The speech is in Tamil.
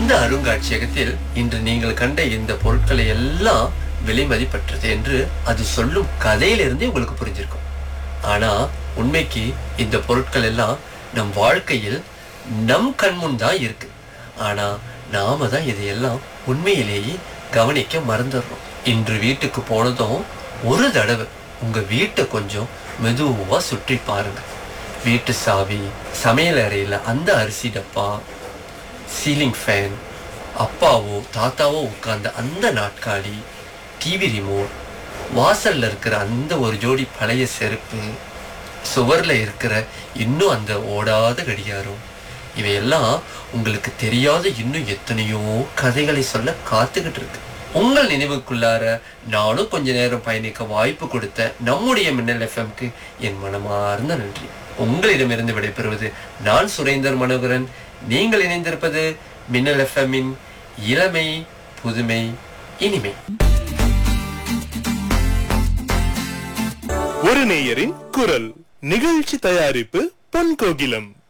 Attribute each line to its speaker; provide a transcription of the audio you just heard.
Speaker 1: அந்த அருங்காட்சியகத்தில் இன்று நீங்கள் கண்ட இந்த பொருட்களை எல்லாம் விலை மதிப்பற்றது என்று அது சொல்லும் கதையிலிருந்தே உங்களுக்கு புரிஞ்சிருக்கும். ஆனா உண்மைக்கு இந்த பொருட்கள் எல்லாம் நம் வாழ்க்கையில் நம் கண்முன் தான் இருக்கு. ஆனா நாம தான் இதையெல்லாம் உண்மையிலேயே கவனிக்க மறந்துடுறோம். இன்று வீட்டுக்கு போனதும் ஒரு தடவை உங்க வீட்டை கொஞ்சம் மெதுவா சுற்றி பாருங்க. வீட்டு சாவி, சமையல் அறையில அந்த அரிசி டப்பா, சீலிங் ஃபேன், அப்பாவோ தாத்தாவோ உட்கார்ந்த அந்த நாட்காலி, டிவி ரிமோட், வாசல்ல இருக்கிற அந்த ஒரு ஜோடி பழைய செருப்பு, சுவர்ல இருக்கிற இன்னும் அந்த ஓடாத கடிகாரம், இவையெல்லாம் உங்களுக்கு தெரியாத இன்னும் எத்தனையோ கதைகளை சொல்ல காத்துக்கிட்டு இருக்கு. உங்கள் நினைவுக்குள்ளார நானும் கொஞ்ச நேரம் பயணிக்க வாய்ப்பு கொடுத்த நம்முடைய மின்னல் எஃப்எம்க்கு என் மனமார்ந்த நன்றி. உங்களிடமிருந்து விடைபெறுவது நான் சுரேந்தர் மனோகரன். நீங்கள் இணைந்திருப்பது மின்னல் எஃப்எம்மின் இளமை புதுமை இனிமை.
Speaker 2: ஒரு நேயரின் குரல் நிகழ்ச்சி தயாரிப்பு பொன் கோகிலம்.